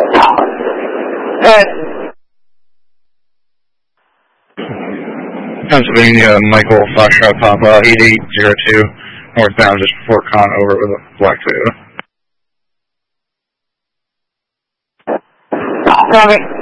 Pennsylvania, Michael Foxtrot Papa, 8802, northbound just before Conover with a black Toyota. Copy.